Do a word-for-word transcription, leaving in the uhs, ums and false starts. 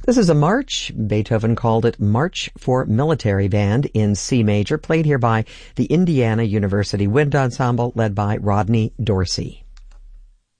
This is a march. Beethoven called it March for Military Band in C major, played here by the Indiana University Wind Ensemble led by Rodney Dorsey.